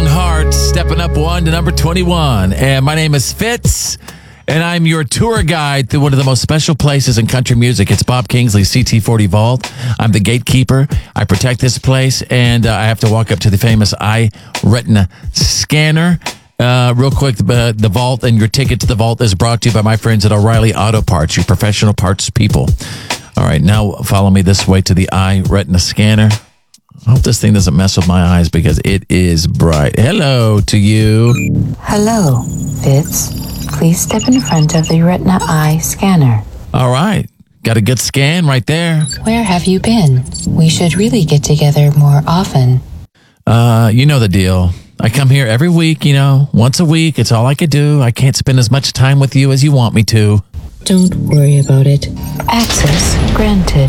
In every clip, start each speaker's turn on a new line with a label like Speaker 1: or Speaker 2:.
Speaker 1: Young Heart, stepping up one to number 21. And my name is Fitz, and I'm your tour guide through one of the most special places in country music. It's Bob Kingsley's CT40 Vault. I'm the gatekeeper. I protect this place, and I have to walk up to the famous iRetina scanner. Real quick, the vault and your ticket to the vault is brought to you by my friends at O'Reilly Auto Parts, your professional parts people. All right, now follow me this way to the iRetina scanner. I hope this thing doesn't mess with my eyes because it is bright. Hello to you.
Speaker 2: Hello, Fitz. Please step in front of the Retina Eye scanner.
Speaker 1: All right. Got a good scan right there.
Speaker 2: Where have you been? We should really get together more often.
Speaker 1: You know the deal. I come here every week, once a week. It's all I could do. I can't spend as much time with you as you want me to.
Speaker 2: Don't worry about it. Access granted.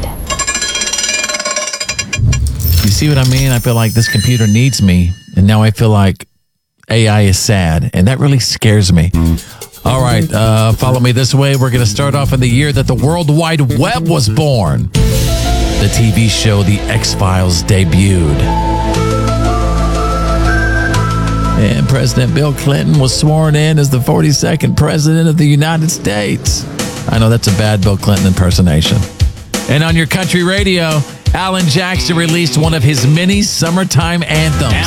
Speaker 1: You see what I mean? I feel like this computer needs me, and now I feel like AI is sad, and that really scares me. All right, follow me this way. We're going to start off in the year that the World Wide Web was born. The TV show The X-Files debuted. And President Bill Clinton was sworn in as the 42nd President of the United States. I know that's a bad Bill Clinton impersonation. And on your country radio, Alan Jackson released one of his many summertime anthems.